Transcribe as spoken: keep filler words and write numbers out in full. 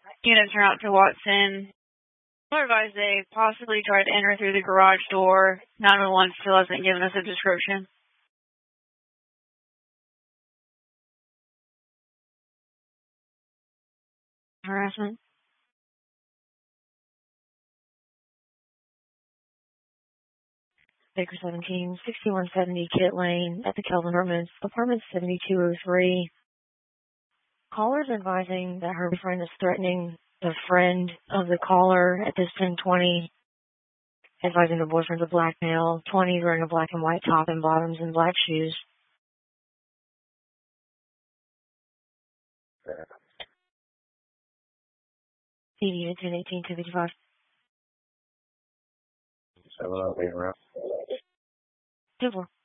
Unit turn out to Watson. Advise they possibly tried to enter through the garage door. nine one one still hasn't given us a description. Harassment. Baker seventeen, sixty-one seventy Kit Lane at the Kelvin Apartments, apartment seventy-two oh three. Caller's advising that her boyfriend is threatening the friend of the caller at this ten twenty. Advising the boyfriend's a black male, twenty, wearing a black and white top and bottoms and black shoes. T V unit ten eighteen two fifty-five. Seven up, eight around. Two four.